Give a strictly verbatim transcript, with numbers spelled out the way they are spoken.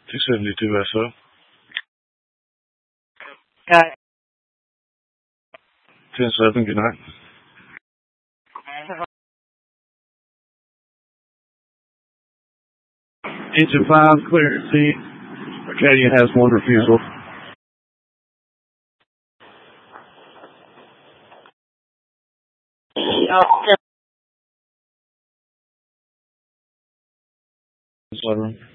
two seventy-two S O. Got it. ten seven, good night. Engine five, clear at sea. Arcadia has one refusal. Oh, Letter.